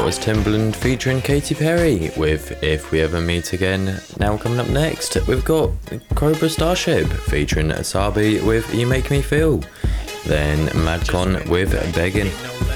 was Timbaland featuring Katy Perry with If We Ever Meet Again. Now coming up next, we've got Cobra Starship featuring Asabi with You Make Me Feel. Then Madcon with Beggin'.